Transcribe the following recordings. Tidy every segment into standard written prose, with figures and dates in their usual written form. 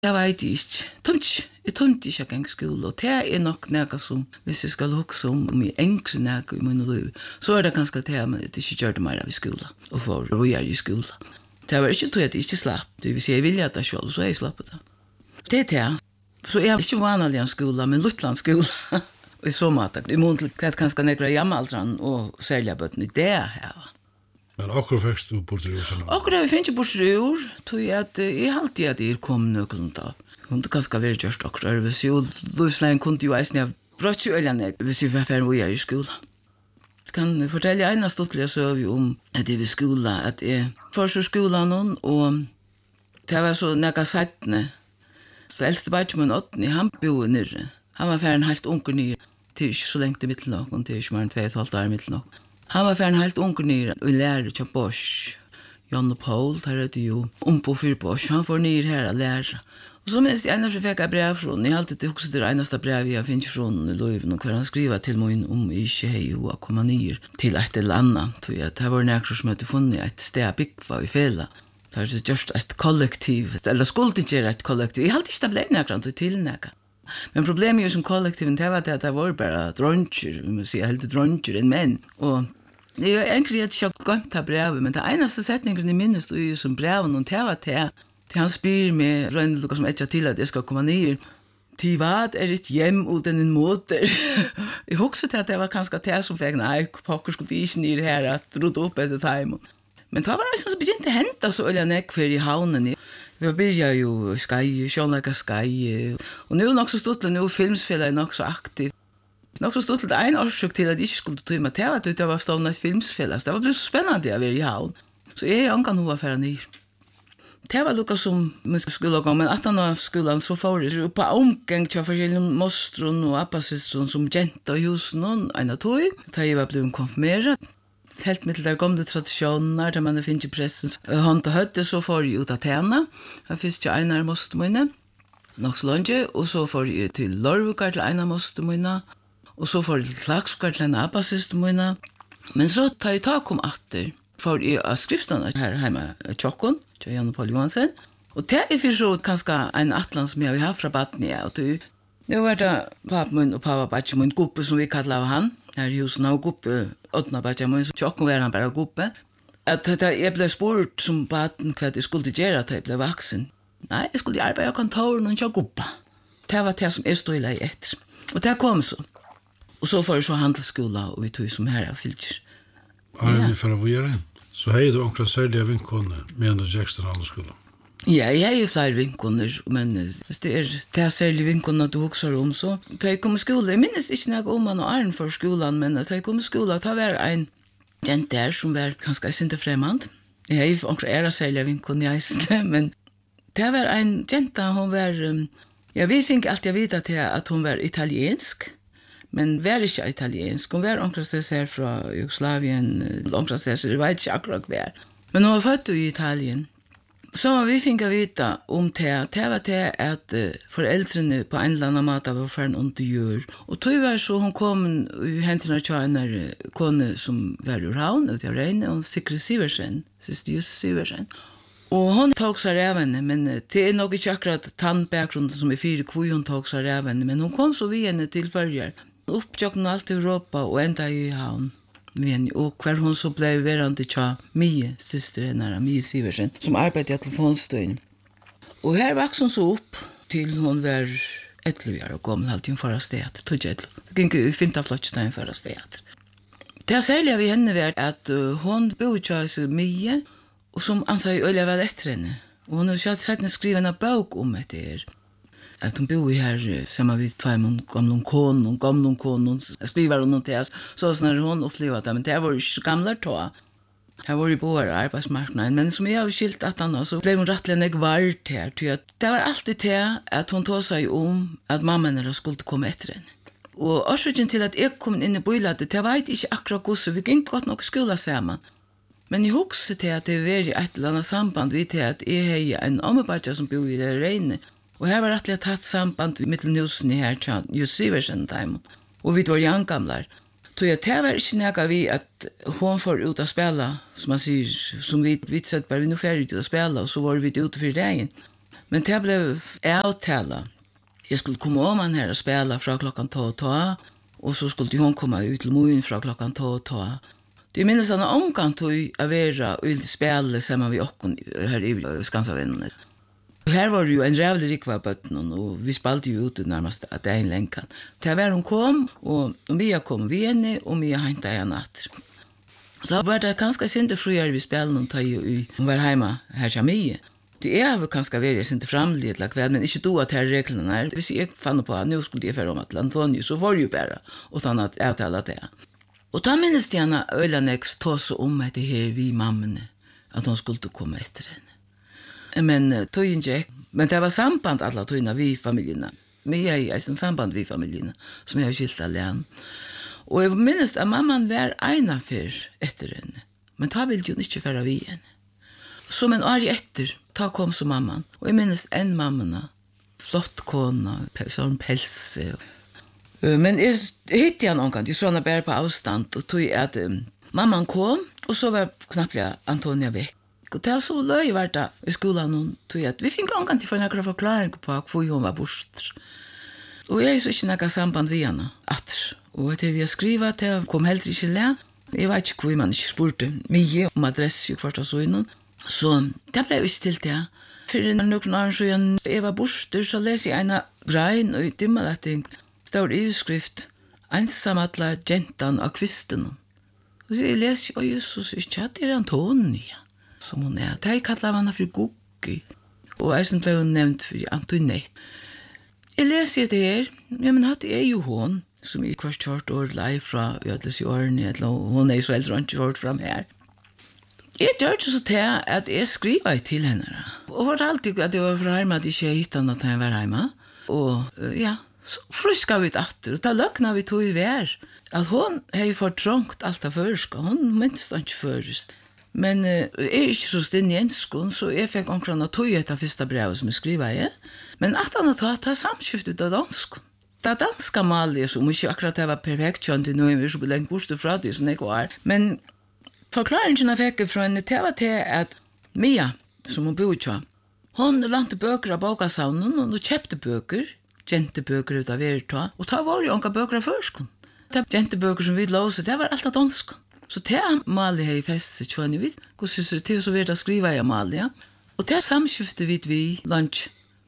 Jeg vet ikke. Jeg tømte ikke gang skole, og det nok noe som, hvis jeg skal huske om i enkle noe i min liv, så det kanskje det men det ikke gjør det mer av i skole, og for å gjøre i skole. Det var ikke til at jeg ikke slapp, det vil si jeg ville det selv, så jeg slapp det. Det det. Så jeg var ikke vanlig en skole, men Lutland skole. Og i så måte, i måte til hva kanskje nekre hjemmealderen og særlig bøtten i det her. Men akkurat fikk du bort i huset nå? Akkurat vi finner bort i år, tror jeg at jeg alltid at jeg kom nøkkelen da. Kunde kanskje være gjørst akkurat, hvis jo Luslein kunne jo eisen jeg brøtt jo øljene hvis jeg var ferdig hvor jeg er i skolen. Jeg kan fortelle en stortlig søv om at jeg var i skolen, at jeg først i skolen noen, og det var så nægget settene. Så eldste badgemen åttende, han bor nere. Han var ferdig helt unger nere, til ikke så lenge til middel nok, og til ikke mer enn 2,5 år middel nok. Han var ferdig helt unger nere, og lærer til Bosch. Jan og Paul, der er det jo på for Bosch, han får nere her og lærer. Og så minst jeg ennå fikk jeg brev fra henne. Jeg har alltid huset det eneste brev jeg finner fra henne i Løyven, og hver han skriver til meg om ikke hei og komme ned til et eller annet. Det var nærmere som hadde funnet et sted jeg bygde i fela. Det er just et kollektiv, eller skulle ikke et kollektiv. Jeg hadde ikke det ble nærmere til nærmere. Men problemet jo som kollektiven, det var at det var bare dronjer, vi må si, helt dronjer enn menn. Og det er egentlig ikke gømt av brevet, men det eneste setningen i minnes du som brevet, og det var til han spyr med Rønneluka som etter til at jeg skal komme ned. Til vad et hjem uten en måter. Jeg husker til at det var kanskje det som fikk, nei, pokker skulle ikke ned her, at rodde opp etter time. Men det var det som begynte å hente så øye nekver i havnen. Vi begynte jo Skai, Sjånlaga Skai, og nå nok så stod det, nå filmsfellet nok så aktiv. Nok så stod det en årsøk til at jeg ikke skulle tøyme til at det var stående et filmsfellet. Det var blitt så spennende å være i havn. Så jeg ankan hun var ferdig ned. Det var lukka som man skulle gå, men at han var skolan så får det på omgang til forskjellige mostron og appasistron som jenta i husen og en av tog. Da jeg var blevet konfirmeret. Helt mitt der gamle tradisjoner, der man finner i pressen. Hånd og høtte, så får jeg ut av tjena. Jeg finnes ikke en av mostermøyene, nok så langt, og så får jeg til Lorvukar til en av mostermøyene, og så får jeg til Klaksukar til en av appasistmøyene. Men så tar jeg tak om atter, for jeg av skriftene her hjemme i Tjokkon, til Jan og Paul Johansen. Og det er for så kanskje en atlan som jeg har fra Batnia. Nå var det papamun og papabadjamun guppe som vi kallet av han. Her i husen av guppe, åttende badjamun, så Tjokkon var han bare guppe. At jeg ble spurt som baden hva jeg skulle gjøre at jeg ble vaksen. Nei, jeg skulle arbeide av kontoren og ikke guppe. Det var det som jeg stod i lei etter. Og det kom så. Og så får jeg så handelsskola, og vi tog som her av fylker. Ja, for å gjøre det. Så hei du omkring særlige vinkoner med en Jackson handelsskola? Ja, jeg har jo flere vinkoner, men hvis det er særlige vinkoner du husker om, så da jeg kom i skole, jeg minnes ikke noe om han og æren for skolen, men da jeg kom i skole, da var en jent der som var ganske sinte fremmand. Jeg har jo omkring særlige vinkoner i eisene, men det var en jenta, hun var, ja, vi fikk alltid vite til at hun var italiensk, men var ikke italiensk. Hun var omkring her fra Jugoslavien, omkring så jeg vet ikke akkurat hver. Men hun var født i Italien. Så vi fikk vite om det var det at foreldrene på en eller annen måte var ferdig under gjør. Og tog var så hun kom i hendene til en kone som var i Ravn, ut av Reine, og Sigrid Siversen, siste Just Siversen. Og hun tok seg av henne, men det er nok ikke akkurat tannbakgrunnen som er 4 hvor hun tok seg av henne, men hun kom så vi henne til følger. Opptjokken alt i Europa og enda i havn. Og hver hun så ble verande tja Mie, syster henne, Mie Siversen, som arbeidet i telefonstøyen. Og her vokste hun så opp til hun var 11 år og gammel alltid hun farast teater, tog ikke 11. Det gikk i 5. flottstegn farast teater. Det særlige av henne var at hun bodde tja Mie, og som anså i øyla var etter henne. Og hun har sett henne skrive en bok om etter her. At hun bor her sammen med två gamla konen, skriver hun noe til oss, så når hun opplevde det, men det var ikke så gamle tå. Her var det bare arbeidsmarknaden, men som jeg har skilt at han så ble hun rettelig negvart her, til at det var alltid til at hun tog seg om at mammaen skulle komme etter henne. Og årsaken til at jeg kom inn i bøyladet, det vet ikke akkurat hvordan, vi gikk godt nok skola sammen. Men jeg husker til at det var et eller annet samband ved til at jeg har en ommebadja som bor i det reine, og her var rettelig tatt samband med mittelnjusen i her til Just Siversen time, og vi var jangamlar. Så det var ikke noe vi at hun får ut å spille, som man sier, som vi sett bare vi nå ferdig ut å spille, og så var vi ute for dagen. Men det blev avtala. Jag skulle komma om han här och spela från klockan 2 och så skulle hon komma ut till myn från klockan 2. Det minns han omkant tog att vara ut spela samman vi och här i Skansavänner. Här var det ju en rävlig rikva på och vi spelade ju ute närmast att det är en länkan. Till var hon kom och Mia kom vi henne och Mia hämtade en natt. Så var det ganska sent friare vi spelade och ta ju hon var hemma här till Mia. Det är väl ganska väldigt inte framligt lakväl men inte då att här reglerna är. Hvis jag fann på att nu skulle jag föra om att Antonio så var det ju bara utan att avtala det. Och då minns jag när Ölanex tog så om att det här vi mammorna att hon skulle komma efter henne. Men tog inte. Men det var samband alla tog vi familjerna. Men jag är en samband vi familjerna som jag har skilt alene. Och jag minns att mamman var ena för efter henne. Men då ville ju inte föra vi henne. Som en år efter, ta kom så mamman. Och jag minns en mammorna. Flott kona, sån pälse. Men jag hittade jag någon gång, jag såg bara på avstånd och tog att mamman kom och så var knappt Antonia väck. Och det var så löjvärt i skolan och tog att vi fick en gång till för några förklaring på hur hon var bort. Och jag så inte några samband med henne. Och till vi har skrivit det kom helt inte lä. Jag vet inte hur man inte spurte mig om adress i kvart och så innan. Så det blev inte till det. För några år sedan jag var bort så läste jag en grein och det var att det står utskrift ensamatla gentan av kvisten. Och så jag läste och Jesus inte att det är Antonia som hon är. Det kallar man för Guggi. Och jag blev hon nämnt för Antoinette. Jag läser det här. Ja, men det är ju hon som i kvart år live från Ödles i åren. Hon är så äldre och inte hört fram här. Jag gör det så till att jag skriver till henne. Och var alltid att jag var för hemma att jag inte hittade att jag var hemma. Och ja, så friskade vi efter. Och då löknade vi tog i vär. Att hon har ju fått trångt allt av förska. Hon minns inte först. Men jag är inte så stinn i enskon, så jag fick omkring att tog ett av första brevet som jag skriver. Men att han har tagit samskiftet av danskon. Det danska malet som inte akkurat var perfekt, nu är vi så länge bort fra det som jag var. Men förklaringen jag fick från henne var till att Mia, som hon bodde, hon lante böcker av bokasaunen och köpte böcker, genteböcker utav Verita, och ta var ju onka böcker av förskon. De genteböcker som vi låste, det var allt av danskon. Så det malet har i fest sig, tror jag, vet. Hur syns det till så vet att skriva i malet, ja. Och det samskiftet vid vi lunch.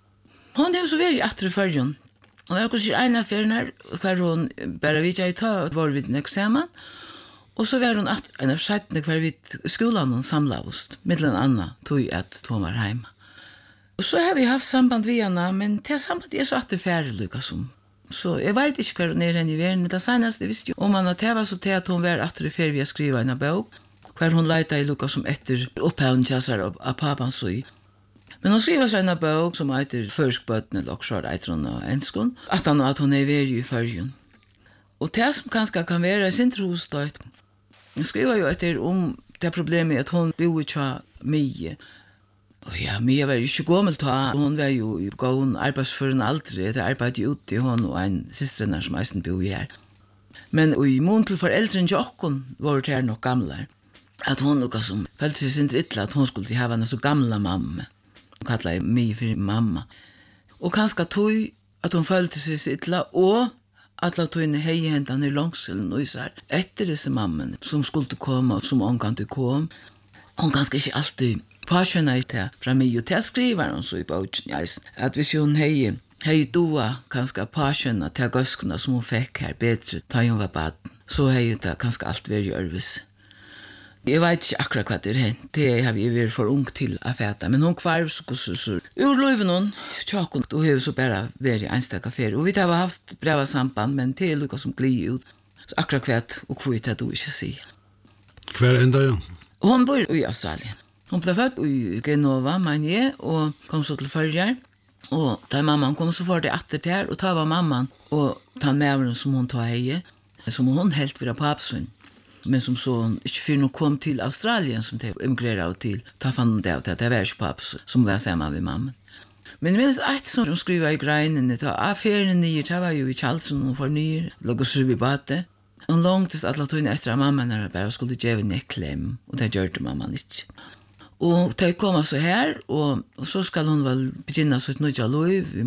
Hon är så väldigt attre förrjön. Och jag kunde en affär när hon bara vid jag ta var vid en examen. Och så var hon att en av sätten kvar vid skolan och samlade oss. Mellan Anna tog att hon var hemma. Och så har vi haft samband med henne, men det samband är så att det färre som. Så jag vet inte hur hon är henne i världen, men det senaste visste jag om man att det var så till att hon var att det färre vi har skrivit en bok. Hver hon leitade i Lukas som etter opphevnskjassar av papans søy. Men hon skriver seg en bok som heter Førskbøtene, eller også heter hun av enskon, at hun er ved i førgen. Og det som kanskje kan være sin trostøyt, hun skriver jo etter om det problemet at hun bor ikke mye. Og ja, Mia var ikke gammel ta, hun var jo i gåen arbeidsførende aldri, det arbeidet ute i hun og en systrene som eisen bor her. Men i mån til foreldren jokken var det her nok gamle. At hon noe som følte seg sin drittla at hon skulle ha en så gamla mamma. Hon kallet mig för mamma. Och kanske tog att hon følte seg sittla och att la tog hej händan i långselen och så här. Efter dessa mamman som skulle komma och som hon kan kom. Hon kanske inte alltid påskönade det från mig och det skriver hon så i boken. Att hvis hon hej doa kanske påskönade till göskorna som hon fick här bättre ta hon var bad. Så hej det kanske allt var görvis. Jag vet inte akkurat vad det är. Det har vi varit för ung till att fäta. Men hon kvar så ur löven hon. Tjockon. Då har vi så bara varit enstaka färg. Och vi har haft bra samband. Men det är lika som glir ut. Så akkurat kvart och kvitt att du inte säger. Kvar ända ja? Hon bor i Australien. Hon blev född i Genova, menar jag. Och kom så till förjar. Och där mamman kom så var det atter där. Och ta var mamman. Och ta med som hon tog hej. Som hon helt vid papsen. Men som så inte för nog kom till Australien som de emigrerade till. Ta fann det att det var inte paps som var samma med mamma. Men minst ett som de skriver i greinen det var affären ner det var ju i Charleston och för ner låg och vi bate. Och långt tills alla tog in efter mamma när det bara skulle ge en kläm och det gjorde mamma inte. Og de kommer så her, og så skal hun vel begynne sitt nødja liv